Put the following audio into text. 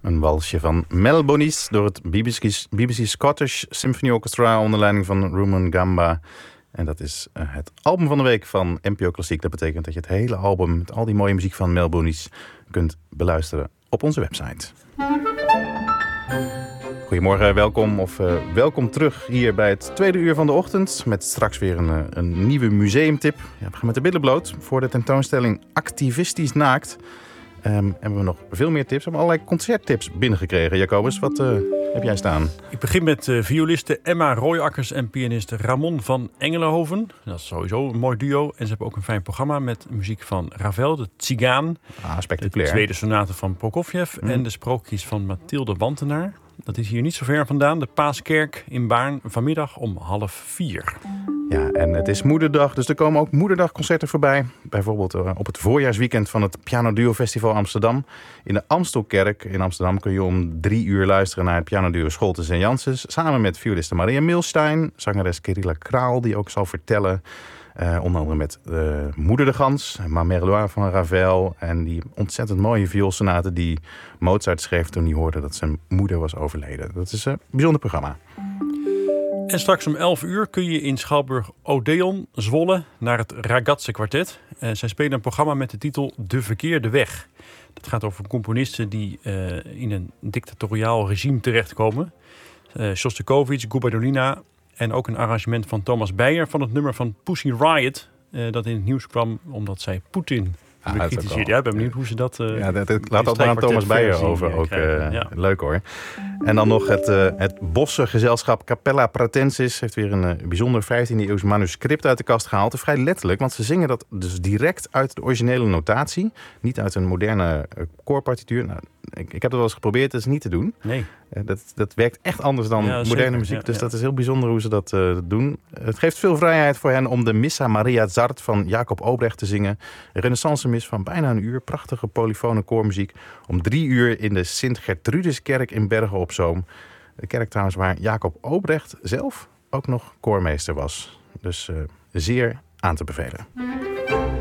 Een walsje van Melbonis door het BBC Scottish Symphony Orchestra onder leiding van Rumen Gamba. En dat is het album van de week van NPO Klassiek. Dat betekent dat je het hele album met al die mooie muziek van Melbonis kunt beluisteren op onze website. Goedemorgen, welkom terug hier bij het tweede uur van de ochtend. Met straks weer een nieuwe museumtip. Ja, we gaan met de billen bloot voor de tentoonstelling Activistisch Naakt. Hebben we nog veel meer tips. We hebben allerlei concerttips binnengekregen. Jacobus, wat heb jij staan? Ik begin met violiste Emma Royakkers en pianist Ramon van Engelenhoven. Dat is sowieso een mooi duo. En ze hebben ook een fijn programma met muziek van Ravel, de Tsigaan. Spectaculair. De tweede sonate van Prokofjev en de sprookjes van Mathilde Wantenaar. Dat is hier niet zo ver vandaan. De Paaskerk in Baarn vanmiddag om 3:30. Ja, en het is Moederdag, dus er komen ook Moederdagconcerten voorbij. Bijvoorbeeld op het voorjaarsweekend van het Piano Duo Festival Amsterdam. In de Amstelkerk in Amsterdam kun je om 3 uur luisteren naar het Piano Duo Scholtes en Janssens. Samen met violiste Maria Milstein, zangeres Kirilla Kraal, die ook zal vertellen. Onder andere met Moeder de Gans, Ma Merloir van Ravel. En die ontzettend mooie vioolsonate die Mozart schreef toen hij hoorde dat zijn moeder was overleden. Dat is een bijzonder programma. En straks om 11 uur kun je in Schouwburg Odeon Zwolle naar het Ragazze Kwartet. Zij spelen een programma met de titel De Verkeerde Weg. Dat gaat over componisten die in een dictatoriaal regime terechtkomen. Shostakovich, Gubajdulina en ook een arrangement van Thomas Beyer van het nummer van Pussy Riot. Dat in het nieuws kwam omdat zij Poetin bekritiseerd. Ja, ik ben benieuwd hoe ze dat... laat dat maar aan Thomas Beyer over. Ook leuk hoor. En dan nog het Bosse gezelschap Capella Pratensis heeft weer een bijzonder 15e-eeuws manuscript uit de kast gehaald. Vrij letterlijk, want ze zingen dat dus direct uit de originele notatie. Niet uit een moderne koorpartituur. Nou, ik heb dat wel eens geprobeerd, dat is niet te doen. Nee. Dat werkt echt anders dan moderne zeker. muziek. Dus dat is heel bijzonder hoe ze dat doen. Het geeft veel vrijheid voor hen om de Missa Maria Zart van Jacob Obrecht te zingen. Een renaissance-mis van bijna een uur. Prachtige polyfone koormuziek. Om 3 uur in de Sint-Gertrudeskerk in Bergen op Zoom. De kerk trouwens waar Jacob Obrecht zelf ook nog koormeester was. Dus zeer aan te bevelen.